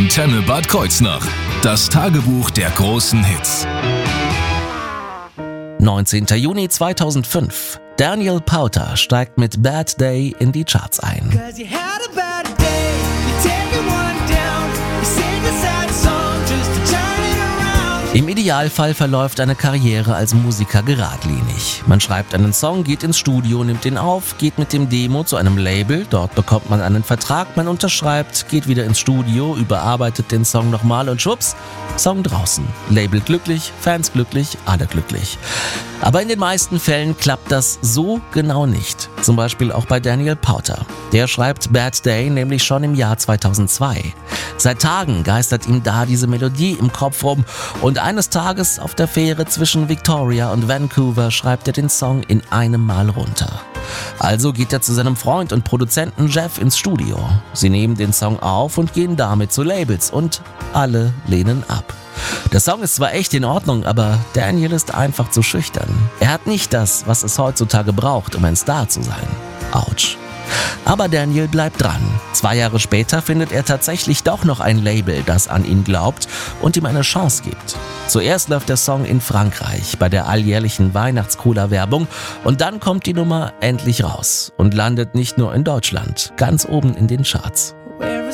Antenne Bad Kreuznach. Das Tagebuch der großen Hits. 19. Juni 2005. Daniel Powter steigt mit Bad Day in die Charts ein. Im Idealfall verläuft eine Karriere als Musiker geradlinig. Man schreibt einen Song, geht ins Studio, nimmt ihn auf, geht mit dem Demo zu einem Label, dort bekommt man einen Vertrag, man unterschreibt, geht wieder ins Studio, überarbeitet den Song nochmal und schwupps, Song draußen. Label glücklich, Fans glücklich, alle glücklich. Aber in den meisten Fällen klappt das so genau nicht. Zum Beispiel auch bei Daniel Powter. Der schreibt Bad Day nämlich schon im Jahr 2002. Seit Tagen geistert ihm da diese Melodie im Kopf rum und eines Tages auf der Fähre zwischen Victoria und Vancouver schreibt er den Song in einem Mal runter. Also geht er zu seinem Freund und Produzenten Jeff ins Studio. Sie nehmen den Song auf und gehen damit zu Labels und alle lehnen ab. Der Song ist zwar echt in Ordnung, aber Daniel ist einfach zu schüchtern. Er hat nicht das, was es heutzutage braucht, um ein Star zu sein. Autsch. Aber Daniel bleibt dran. 2 Jahre später findet er tatsächlich doch noch ein Label, das an ihn glaubt und ihm eine Chance gibt. Zuerst läuft der Song in Frankreich bei der alljährlichen Weihnachts-Cola-Werbung und dann kommt die Nummer endlich raus und landet nicht nur in Deutschland, ganz oben in den Charts.